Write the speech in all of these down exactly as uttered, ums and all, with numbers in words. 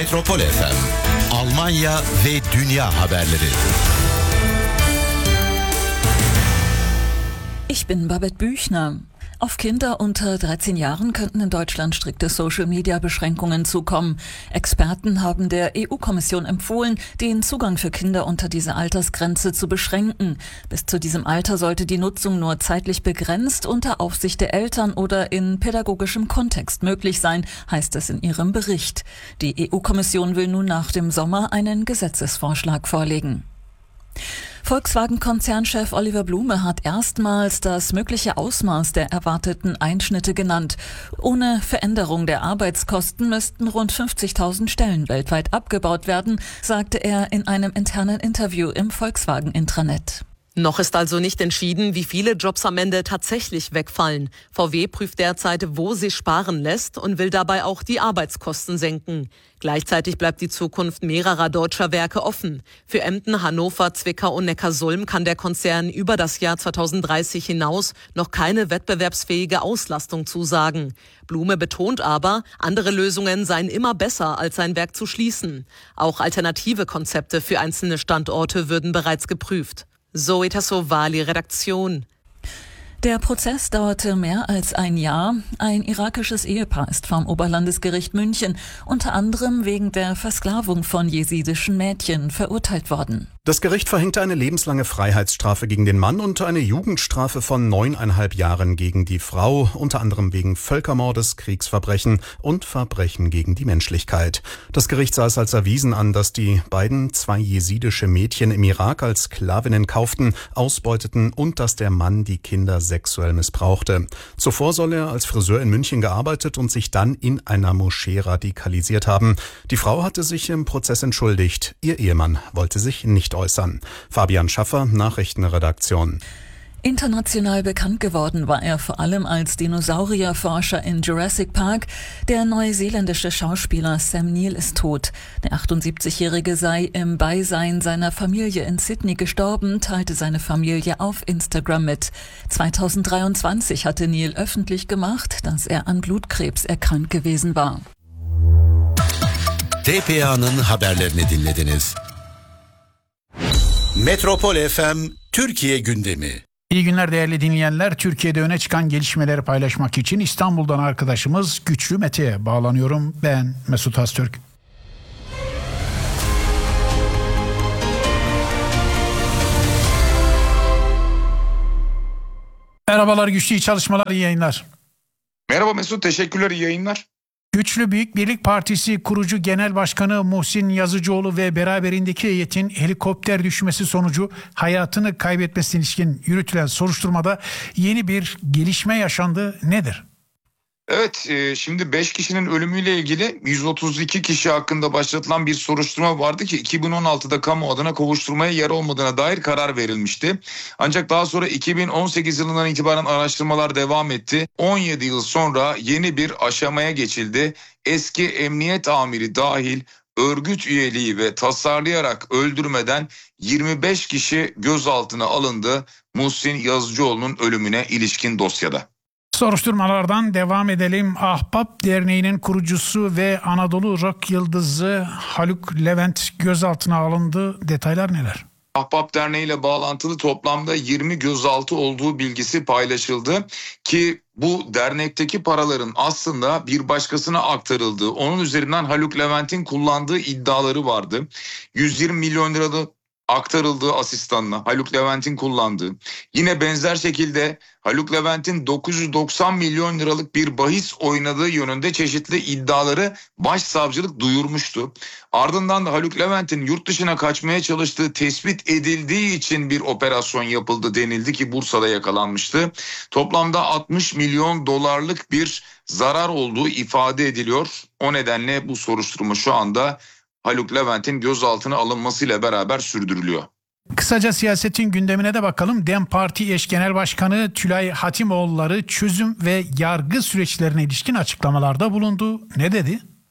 Metropol F M, Almanya ve dünya haberleri. Ich bin Babette Büchner. Auf Kinder unter dreizehn Jahren könnten in Deutschland strikte Social-Media-Beschränkungen zukommen. Experten haben der E U-Kommission empfohlen, den Zugang für Kinder unter dieser Altersgrenze zu beschränken. Bis zu diesem Alter sollte die Nutzung nur zeitlich begrenzt unter Aufsicht der Eltern oder in pädagogischem Kontext möglich sein, heißt es in ihrem Bericht. Die E U-Kommission will nun nach dem Sommer einen Gesetzesvorschlag vorlegen. Volkswagen-Konzernchef Oliver Blume hat erstmals das mögliche Ausmaß der erwarteten Einschnitte genannt. Ohne Veränderung der Arbeitskosten müssten rund fünfzigtausend Stellen weltweit abgebaut werden, sagte er in einem internen Interview im Volkswagen-Intranet. Noch ist also nicht entschieden, wie viele Jobs am Ende tatsächlich wegfallen. V W prüft derzeit, wo sich sparen lässt und will dabei auch die Arbeitskosten senken. Gleichzeitig bleibt die Zukunft mehrerer deutscher Werke offen. Für Emden, Hannover, Zwickau und Neckarsulm kann der Konzern über das Jahr zweitausenddreißig hinaus noch keine wettbewerbsfähige Auslastung zusagen. Blume betont aber, andere Lösungen seien immer besser, als sein Werk zu schließen. Auch alternative Konzepte für einzelne Standorte würden bereits geprüft. Zoe Tassovali, Redaktion. Der Prozess dauerte mehr als ein Jahr. Ein irakisches Ehepaar ist vom Oberlandesgericht München unter anderem wegen der Versklavung von jesidischen Mädchen verurteilt worden. Das Gericht verhängte eine lebenslange Freiheitsstrafe gegen den Mann und eine Jugendstrafe von neuneinhalb Jahren gegen die Frau, unter anderem wegen Völkermordes, Kriegsverbrechen und Verbrechen gegen die Menschlichkeit. Das Gericht sah es als erwiesen an, dass die beiden zwei jesidische Mädchen im Irak als Sklavinnen kauften, ausbeuteten und dass der Mann die Kinder sexuell missbrauchte. Zuvor soll er als Friseur in München gearbeitet und sich dann in einer Moschee radikalisiert haben. Die Frau hatte sich im Prozess entschuldigt. Ihr Ehemann wollte sich nicht äußern. Fabian Schaffer, Nachrichtenredaktion. International bekannt geworden war er vor allem als Dinosaurierforscher in Jurassic Park. Der neuseeländische Schauspieler Sam Neill ist tot. Der achtundsiebzigjährige sei im Beisein seiner Familie in Sydney gestorben, teilte seine Familie auf Instagram mit. zweitausenddreiundzwanzig hatte Neill öffentlich gemacht, dass er an Blutkrebs erkrankt gewesen war. T P A'nın haberlerini dinlediniz. Metropol F M Türkiye gündemi. İyi günler değerli dinleyenler. Türkiye'de öne çıkan gelişmeleri paylaşmak için İstanbul'dan arkadaşımız Güçlü Mete'ye bağlanıyorum. Ben Mesut Öztürk. Merhabalar Güçlü, iyi çalışmalar, iyi yayınlar. Merhaba Mesut, teşekkürler, iyi yayınlar. Güçlü Büyük Birlik Partisi kurucu genel başkanı Muhsin Yazıcıoğlu ve beraberindeki heyetin helikopter düşmesi sonucu hayatını kaybetmesine ilişkin yürütülen soruşturmada yeni bir gelişme yaşandı. Nedir? Evet, şimdi beş kişinin ölümüyle ilgili yüz otuz iki kişi hakkında başlatılan bir soruşturma vardı ki iki bin on altıda kamu adına kovuşturmaya yer olmadığına dair karar verilmişti. Ancak daha sonra iki bin on sekiz yılından itibaren araştırmalar devam etti. on yedi yıl sonra yeni bir aşamaya geçildi. Eski emniyet amiri dahil örgüt üyeliği ve tasarlayarak öldürmeden yirmi beş kişi gözaltına alındı Muhsin Yazıcıoğlu'nun ölümüne ilişkin dosyada. Soruşturmalardan devam edelim. Ahbap Derneği'nin kurucusu ve Anadolu Rock yıldızı Haluk Levent gözaltına alındı. Detaylar neler? Ahbap Derneği ile bağlantılı toplamda yirmi gözaltı olduğu bilgisi paylaşıldı ki bu dernekteki paraların aslında bir başkasına aktarıldığı, onun üzerinden Haluk Levent'in kullandığı iddiaları vardı. yüz yirmi milyon liralık aktarıldığı asistanına, Haluk Levent'in kullandığı. Yine benzer şekilde Haluk Levent'in dokuz yüz doksan milyon liralık bir bahis oynadığı yönünde çeşitli iddiaları başsavcılık duyurmuştu. Ardından da Haluk Levent'in yurt dışına kaçmaya çalıştığı tespit edildiği için bir operasyon yapıldı denildi ki Bursa'da yakalanmıştı. Toplamda altmış milyon dolarlık bir zarar olduğu ifade ediliyor. O nedenle bu soruşturma şu anda Haluk Levent'in gözaltına alınmasıyla beraber sürdürülüyor. Kısaca siyasetin gündemine de bakalım. DEM Parti eş genel başkanı Tülay Hatimoğulları çözüm ve yargı süreçlerine ilişkin açıklamalarda bulundu. Ne dedi?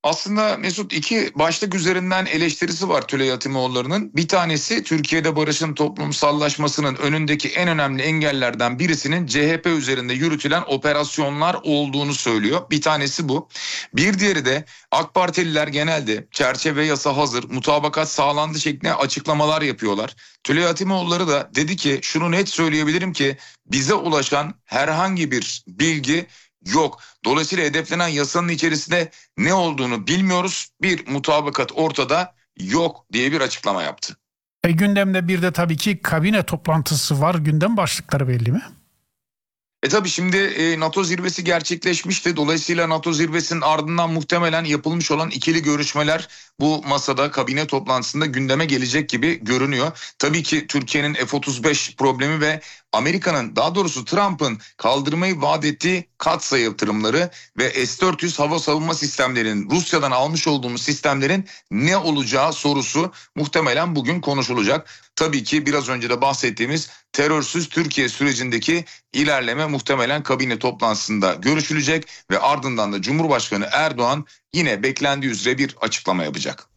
Aslında Mesut iki başlık üzerinden eleştirisi var Tülay Hatimoğulları'nın. Bir tanesi Türkiye'de barışın toplumsallaşmasının önündeki en önemli engellerden birisinin C H P üzerinde yürütülen operasyonlar olduğunu söylüyor. Bir tanesi bu. Bir diğeri de AK Partililer genelde çerçeve yasa hazır, mutabakat sağlandı şeklinde açıklamalar yapıyorlar. Tülay Hatimoğulları da dedi ki şunu net söyleyebilirim ki bize ulaşan herhangi bir bilgi yok. Dolayısıyla hedeflenen yasanın içerisinde ne olduğunu bilmiyoruz. Bir mutabakat ortada yok diye bir açıklama yaptı. E, gündemde bir de tabii ki kabine toplantısı var. Gündem başlıkları belli mi? E tabii şimdi e, NATO zirvesi gerçekleşmişti. Dolayısıyla NATO zirvesinin ardından muhtemelen yapılmış olan ikili görüşmeler bu masada kabine toplantısında gündeme gelecek gibi görünüyor. Tabii ki Türkiye'nin F otuz beş problemi ve Amerika'nın, daha doğrusu Trump'ın kaldırmayı vaat ettiği katsayı yatırımları ve S dört yüz hava savunma sistemlerinin, Rusya'dan almış olduğumuz sistemlerin ne olacağı sorusu muhtemelen bugün konuşulacak. Tabii ki biraz önce de bahsettiğimiz terörsüz Türkiye sürecindeki ilerleme muhtemelen kabine toplantısında görüşülecek ve ardından da Cumhurbaşkanı Erdoğan yine beklendiği üzere bir açıklama yapacak.